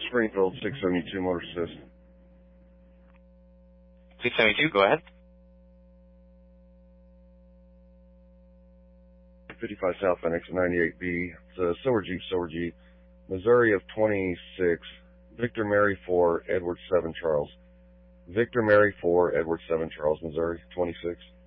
Springfield 672 Motor Assist. 672, go ahead. 55 South Phoenix 98B. It's a Silver Jeep, Missouri of 26, Victor Mary 4, Edward 7 Charles. Victor Mary 4, Edward 7 Charles, Missouri, 26.